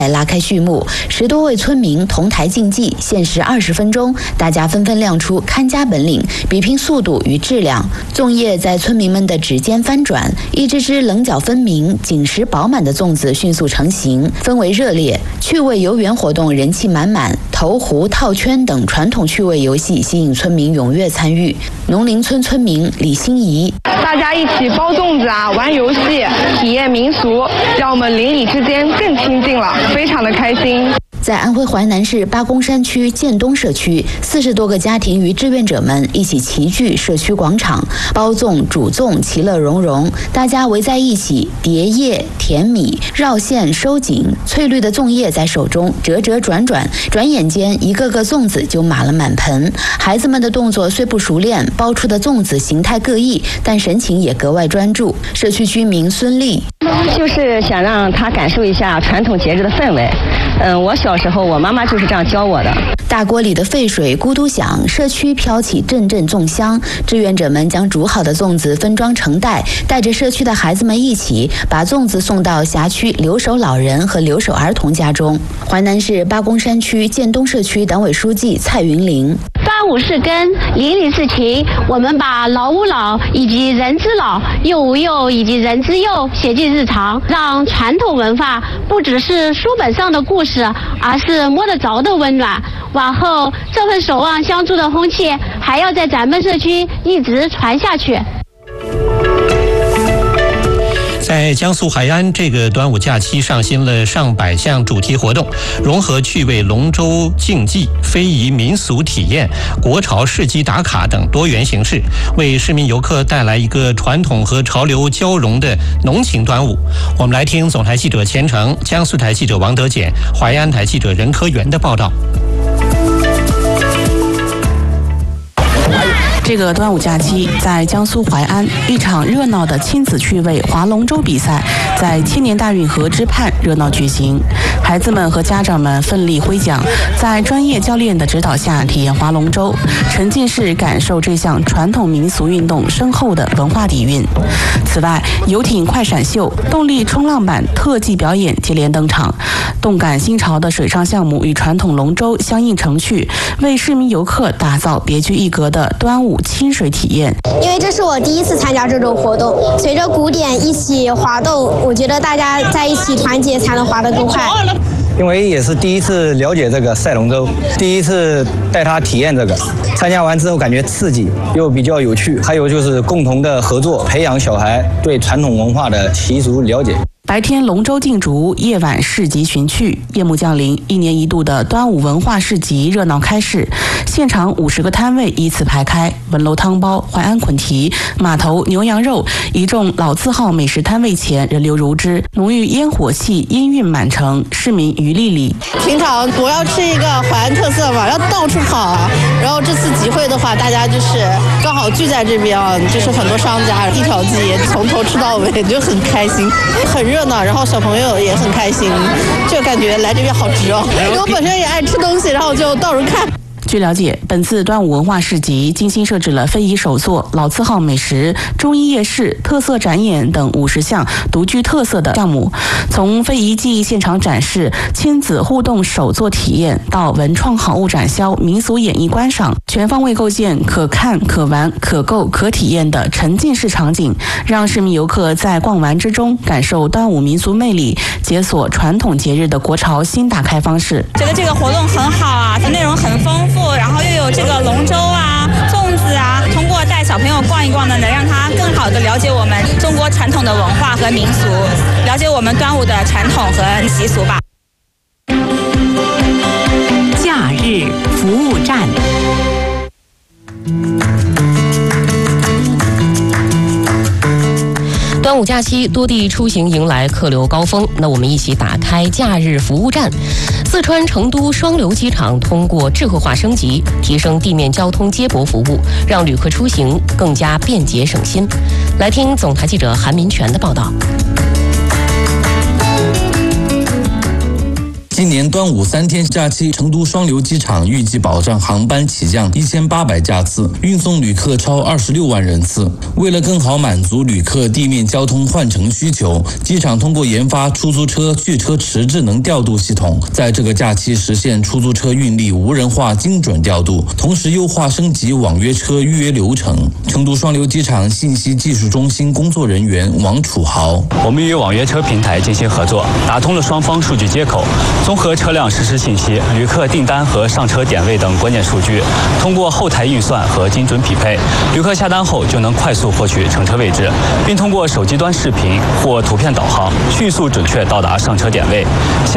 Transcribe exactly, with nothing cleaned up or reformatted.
拉开序幕，十多位村民同台竞技，限时二十分钟，大家纷纷亮出看家本领，比拼速度与质量。粽叶在村民们的指尖翻转，一只只棱角分明、紧实饱满的粽子迅速成型，氛围热烈。趣味游园活动人气满满，投壶、套圈等传统趣味游戏吸引村民踊跃参与。农林村村民李心怡： 大家一起包粽子啊，玩游戏，体验民俗，让我们邻里之间更亲近了。非常的开心。 在安徽淮南市八公山区建东社区，四十多个家庭与志愿者们一起齐聚社区广场，包粽、煮粽，其乐融融。大家围在一起，叠叶、填米、绕线、收紧，翠绿的粽叶在手中折折转转，转眼间一个个粽子就码了满盆。孩子们的动作虽不熟练，包出的粽子形态各异，但神情也格外专注。社区居民孙丽： 就是想让他感受一下传统节日的氛围。嗯，我小时候我妈妈就是这样教我的。 大锅里的沸水咕嘟响，社区飘起阵阵粽香。志愿者们将煮好的粽子分装成袋，带着社区的孩子们一起把粽子送到辖区留守老人和留守儿童家中。淮南市八公山区建东社区党委书记蔡云林： 端午是根，邻里是情，我们把老吾老以及人之老、幼吾幼以及人之幼写进日常，让传统文化不只是书本上的故事，而是摸得着的温暖。往后这份守望相助的风气还要在咱们社区一直传下去。 在江苏淮安，这个端午假期上新了上百项主题活动，融合趣味龙舟竞技、非遗民俗体验、国潮市集打卡等多元形式，为市民游客带来一个传统和潮流交融的浓情端午。我们来听总台记者钱程、江苏台记者王德简、淮安台记者任科元的报道。 这个端午假期，在江苏淮安，一场热闹的亲子趣味划龙舟比赛在千年大运河之畔热闹举行。孩子们和家长们奋力挥桨，在专业教练的指导下体验划龙舟，沉浸式感受这项传统民俗运动深厚的文化底蕴。此外，游艇快闪秀、动力冲浪板特技表演接连登场，动感新潮的水上项目与传统龙舟相映成趣，为市民游客打造别具一格的端午亲水体验。 因为这是我第一次参加这种活动，随着鼓点一起划动，我觉得大家在一起团结才能划得更快。 因为也是第一次了解这个赛龙舟，第一次带他体验这个，参加完之后感觉刺激又比较有趣，还有就是共同的合作，培养小孩对传统文化的习俗了解。 白天龙舟竞逐，夜晚市集寻趣。夜幕降临，一年一度的端午文化市集热闹开市，现场五十个摊位依次排开，文楼汤包、淮安捆蹄、码头牛羊肉，一众老字号美食摊位前人流如织，浓郁烟火气烟韵满城，市民余丽丽。 平常我要吃一个淮安特色嘛，要到处跑啊，然后这次集会的话，大家就是刚好聚在这边啊，就是很多商家一条街从头吃到尾，就很开心，很热闹，然后小朋友也很开心，就感觉来这边好值哦。我本身也爱吃东西，然后就到处看。 据了解，本次端午文化市集精心设置了非遗手作、老字号美食、中医夜市、特色展演等五十项独具特色的项目，从非遗技艺现场展示、亲子互动手作体验到文创好物展销、民俗演艺观赏，全方位构建可看、可玩、可购、可体验的沉浸式场景，让市民游客在逛玩之中感受端午民俗魅力，解锁传统节日的国潮新打开方式。 觉得这个活动很好啊，内容很丰富。然后又有这个龙舟啊、粽子啊，通过带小朋友逛一逛呢，能让他更好的了解我们中国传统的文化和民俗，了解我们端午的传统和习俗吧。 假日服务站。端午假期，多地出行迎来客流高峰。那我们一起打开假日服务站。四川成都双流机场通过智慧化升级，提升地面交通接驳服务，让旅客出行更加便捷省心。来听总台记者韩民权的报道。 今年端午三天假期，成都双流机场预计保障航班起降一千八百架次，运送旅客超二十六万人次。为了更好满足旅客地面交通换乘需求，机场通过研发出租车拒车池智能调度系统，在这个假期实现出租车运力无人化精准调度，同时优化升级网约车预约流程。成都双流机场信息技术中心工作人员王楚豪： 我们与网约车平台进行合作，打通了双方数据接口，综合车辆实时信息、旅客订单和上车点位等关键数据，通过后台运算和精准匹配，旅客下单后就能快速获取乘车位置，并通过手机端视频或图片导航，迅速准确到达上车点位。